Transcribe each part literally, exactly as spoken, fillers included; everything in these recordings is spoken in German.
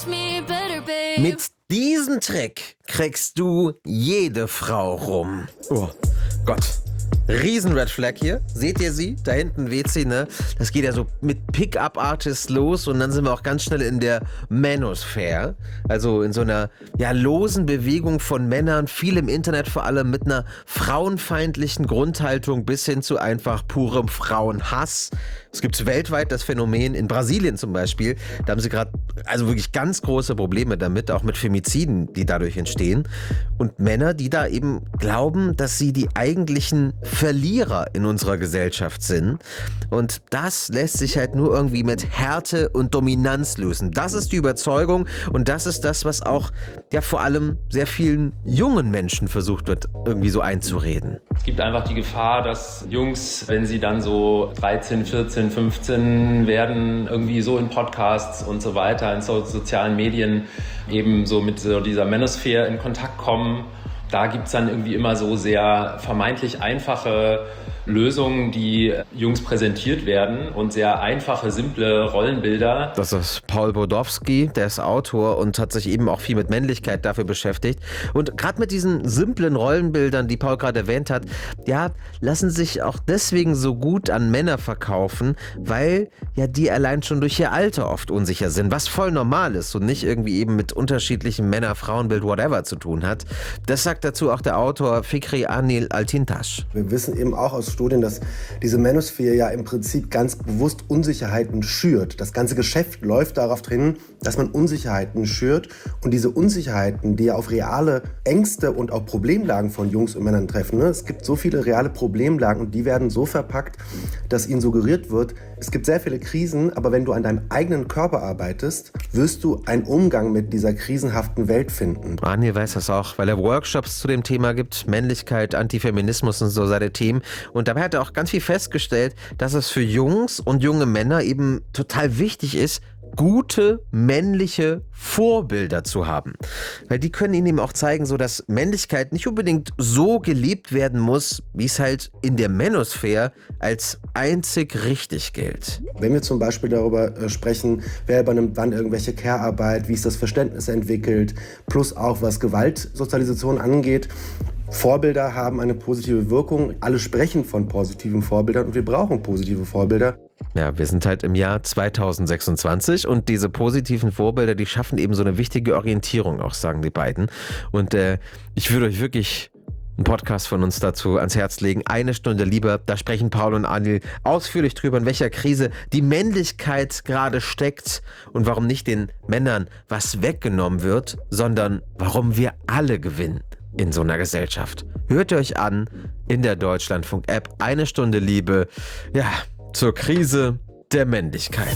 Mit diesem Trick kriegst du jede Frau rum. Oh Gott. Riesen Red Flag hier. Seht ihr sie? Da hinten weht sie, ne? Das geht ja so mit Pickup-Artists los und dann sind wir auch ganz schnell in der Manosphere. Also in so einer ja, losen Bewegung von Männern, viel im Internet vor allem mit einer frauenfeindlichen Grundhaltung bis hin zu einfach purem Frauenhass. Es gibt weltweit das Phänomen, in Brasilien zum Beispiel, da haben sie gerade also wirklich ganz große Probleme damit, auch mit Femiziden, die dadurch entstehen. Und Männer, die da eben glauben, dass sie die eigentlichen Verlierer in unserer Gesellschaft sind. Und das lässt sich halt nur irgendwie mit Härte und Dominanz lösen. Das ist die Überzeugung und das ist das, was auch ja vor allem sehr vielen jungen Menschen versucht wird, irgendwie so einzureden. Es gibt einfach die Gefahr, dass Jungs, wenn sie dann so dreizehn, vierzehn, fünfzehn werden, irgendwie so in Podcasts und so weiter, in so sozialen Medien eben so mit so dieser Manosphere in Kontakt kommen. Da gibt es dann irgendwie immer so sehr vermeintlich einfache Lösungen, die Jungs präsentiert werden und sehr einfache, simple Rollenbilder. Das ist Paul Bodowski, der ist Autor und hat sich eben auch viel mit Männlichkeit dafür beschäftigt. Und gerade mit diesen simplen Rollenbildern, die Paul gerade erwähnt hat, ja, lassen sich auch deswegen so gut an Männer verkaufen, weil ja die allein schon durch ihr Alter oft unsicher sind, was voll normal ist und nicht irgendwie eben mit unterschiedlichem Männer-Frauenbild whatever zu tun hat. Das sagt dazu auch der Autor Fikri Anil Altintasch. Wir wissen eben auch aus Studien, dass diese Manosphere ja im Prinzip ganz bewusst Unsicherheiten schürt. Das ganze Geschäft läuft darauf hin, dass man Unsicherheiten schürt. Und diese Unsicherheiten, die ja auf reale Ängste und auch Problemlagen von Jungs und Männern treffen. Ne? Es gibt so viele reale Problemlagen und die werden so verpackt, dass ihnen suggeriert wird, es gibt sehr viele Krisen, aber wenn du an deinem eigenen Körper arbeitest, wirst du einen Umgang mit dieser krisenhaften Welt finden. Anil weiß das auch, weil er Workshops zu dem Thema gibt. Männlichkeit, Antifeminismus und so seine Themen. Und dabei hat er auch ganz viel festgestellt, dass es für Jungs und junge Männer eben total wichtig ist, gute männliche Vorbilder zu haben. Weil die können ihnen eben auch zeigen, so dass Männlichkeit nicht unbedingt so gelebt werden muss, wie es halt in der Manosphere als einzig richtig gilt. Wenn wir zum Beispiel darüber äh, sprechen, wer übernimmt wann irgendwelche Care-Arbeit, wie ist das Verständnis entwickelt, plus auch was Gewaltsozialisation angeht, Vorbilder haben eine positive Wirkung. Alle sprechen von positiven Vorbildern und wir brauchen positive Vorbilder. Ja, wir sind halt im Jahr zweitausendsechsundzwanzig und diese positiven Vorbilder, die schaffen eben so eine wichtige Orientierung auch, sagen die beiden. Und äh, ich würde euch wirklich einen Podcast von uns dazu ans Herz legen. Eine Stunde lieber, da sprechen Paul und Anil ausführlich drüber, in welcher Krise die Männlichkeit gerade steckt und warum nicht den Männern was weggenommen wird, sondern warum wir alle gewinnen in so einer Gesellschaft. Hört euch an in der Deutschlandfunk-App. Eine Stunde Liebe, ja, zur Krise der Männlichkeit.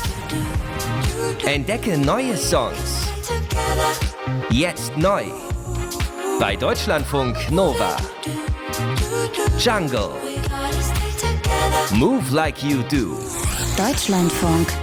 Entdecke neue Songs. Jetzt neu. Bei Deutschlandfunk Nova. Jungle. Move Like You Do. Deutschlandfunk